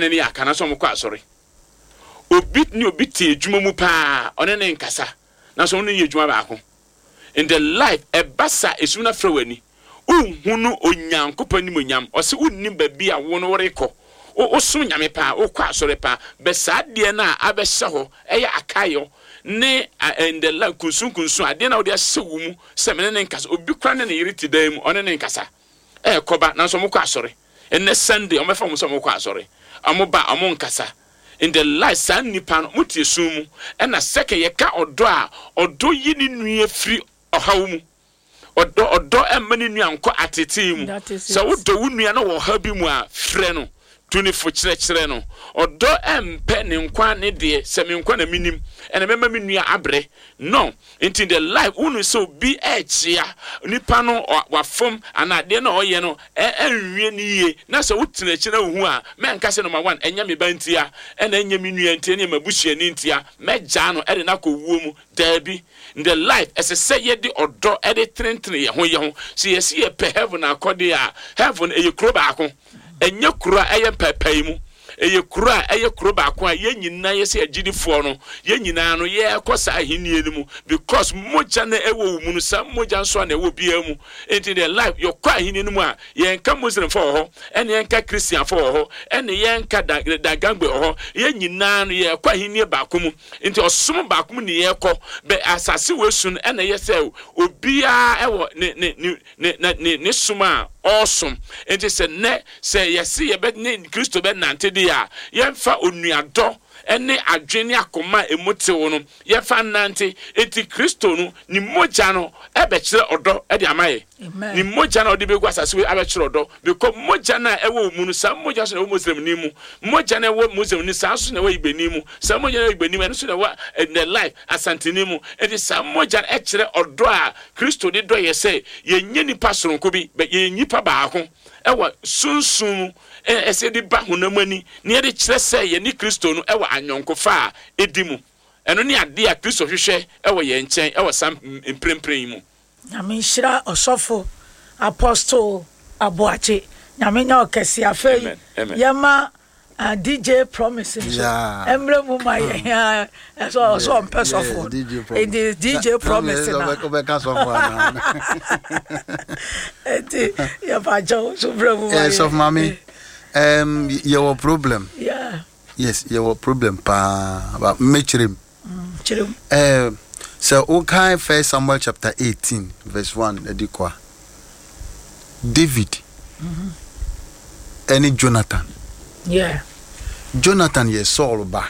ne ne aka na so mo kwa asori obi ni obi te adwuma mu pa one ne nkasa na so no ye adwuma ba ko in the life ebasa esuna frewani unhunu onyankopɔ ni monyam ɔse unni ba bi a wo no woreko o so nyame pa o kwa asori pa be saa de na abɛhyɛ hɔ ɛyɛ akayo ne in the life kunsun ade na wo de ahyɛ wo mu se me ne nkasa obi kra ne ne yiri ti dan mu one ne nkasa koba na so mo kwa asori enne Sunday o mefa mo so mo kwa asori amoba amo nkasa in the life san nipa no mutie sumu na second ye ka odo yi ni nua firi ohaw mu odo emani nua nko atete mu so wodo wo nua na wo ha bi mu a frɛ no tuni fo kyerɛkyerɛ no odo empe ne nkwa ne de se me nkwa na minim ena mema me nua abre no into the life unu so bi echia nipa no wafom ana de na oye no enwie ni ye na se wotena kyerɛ hu a me nka se number 1 enya me bantia ena enya me nua ntia ne mabuhia ni ntia meja no ede na kɔwuo mu dabi in the life as a say ye de odo ede trentre ye ho so ye see ye pe heaven akɔde a heaven e ye kuro ba ko enya kuro eye papai mu eye kuro eye kuro ba ko a ye nyina ye se agidifo no ye nyina no ye ekosa ahenie no mu because moja na ewo mu no sam moja nso na ewo bia mu into the life your kwa ahenie no mu a ye nka muslim for ho ene ye nka christian for ho ene ye nka da gangbe ho ye nyina no ye kwa ahenie ba ko mu into osom ba ko mu ne ye kɔ be asase wesun ene ye se obia ewo ne suma awesome enti se ne se yesi ye be ne Kristo be nante de a yemfa onuado ene adwene akoma emotewo no yemfa nante enti Kristo no ni moja no ebe kire odo e de amaye ni moja na odi be gu asase we abe kire odo because moja na ewo mu no sam moja so na wo muslim ni mu moja na wo muslim ni sam so na wo ibeni mu sam moja na ibeni mu so na wo in the life asantini mu enti sam moja e kire odo a Kristo de do ye se ye nyeni pasonko bi be ye nyipa ba ho ewa sunsun ese di ba honamani ne de kire se ye ni Kristo no ewa anyonkofa edimu eno ne ade a Kristo hwehwe ewa ye nchen ewa sam imprempren mu nyame hira osofo apostle Aboache nyame nya okesi afei yema DJ promises emre mu ma ye so pesofo DJ promises na ko be ka so fo na eti ya ba jo so bre mu yes of mami your problem yes your problem pa about mechirim so okay, 1 Samuel chapter 18 verse 1 edikwa David any Jonathan Jonathan ye Saul ba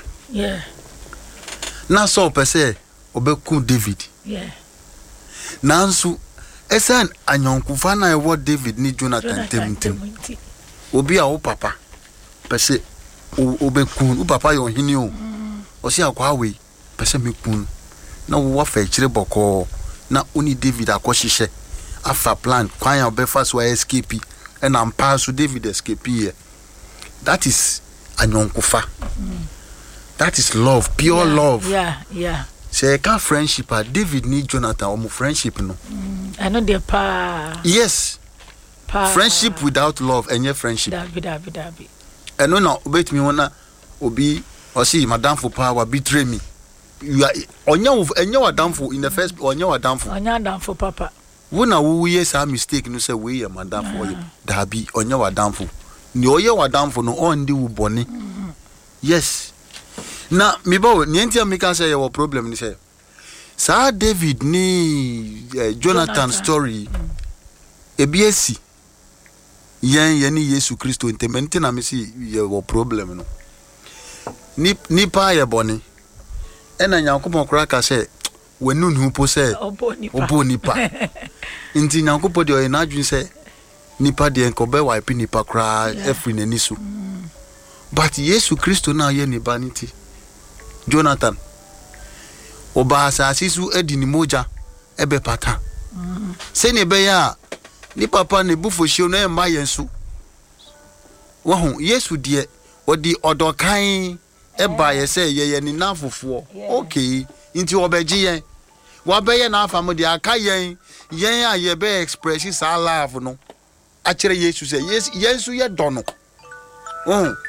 na Saul pese obeku David nansu esen anyonkufa na ewo David ni Jonathan temtem obi a wo papa pese obeku wo papa yo hini o osi akwa we pese mekun na wo wa fa kire boko na oni David akohihye afa plan kwan ya obefa so escape and am pass David escape here. That is anyonkufa. That is love, pure love. Say ka friendship David ni Jonathan omo friendship no. I know the pa. Yes. Friendship without love enye friendship. Dabi. Eno na obetimi wona obi osi madam for power betray me. You are onya wadamfo in the first onya wadamfo papa. Wona wo yes a mistake no say we ya madam for you. Dabi onya wadamfo. Ni oye wadamfo no on di wo boni. Yes. Na mi ba ni enti am kan say your problem ni say. Sir David ni Jonathan story ebiesi yen ni Yesu Kristo entementi na me si your problem no. Nipa ye boni. Ena Nyankopon kura ka say wenunu po say obo nipa. Nti Nyankopon de o na adwun say nipa de enko be wipe nipa kura efri nani so. But Yesu Kristo na ye nipa nti Jonathan oba asasi su edi ni moja ebe pata. Se ne be ya ni papa ne bufo no e ma yensu. Wo hu Yesu de odi odokan eba ye say ye ni nafofo. Okay, nti obeji yen. Wa be ye na afam de aka yen a ye be express sa love no. A kire Yesu say yes yensu ye do no.